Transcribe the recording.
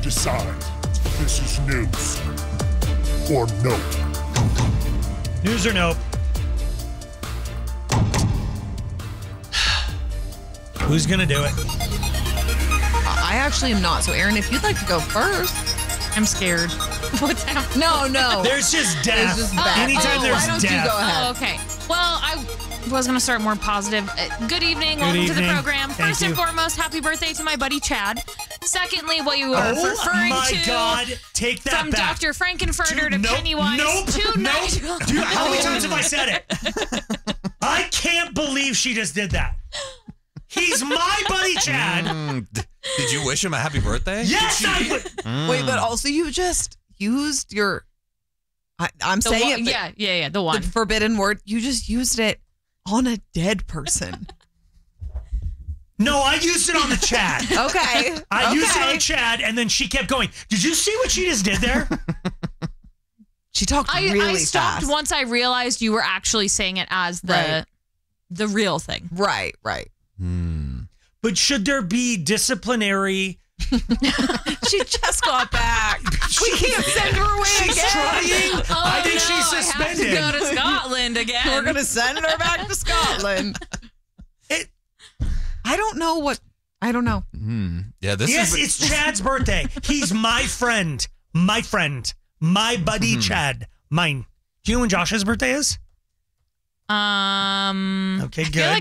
decide. This is news or nope. News or nope? Who's going to do it? I actually am not. So, Aaron, if you'd like to go first. I'm scared. What's happening? No. There's just death. There's just death. Anytime there's why don't death. you go ahead? Oh, okay. Well, I was going to start more positive. Good evening. Welcome to the program. Thank First and you. foremost, happy birthday to my buddy Chad. Secondly, what you were Oh referring my to God. Take that from back. Dr. Frankenfurter to Nope, Pennywise to Nigel. Dude, how many times have I said it? I can't believe she just did that. He's my buddy Chad. Did you wish him a happy birthday? Yes, I would. Wait, but also you just used your. I'm The saying one, it. yeah, the one. The forbidden word. You just used it on a dead person. No, I used it on the Chad. Okay. I used it on Chad, and then she kept going. Did you see what she just did there? She talked I really stopped fast. once I realized you were actually saying it as the real thing. Right. But should there be disciplinary? She just got back. We can't send her away She's again. trying. I think she's suspended. I have to go to Scotland again. We're going to send her back to Scotland. I don't know what. I don't know. Yeah, this Yes, is. it's Chad's birthday. He's my friend. My buddy Chad. Mine. Do you know when Josh's birthday is? Okay, good. I feel like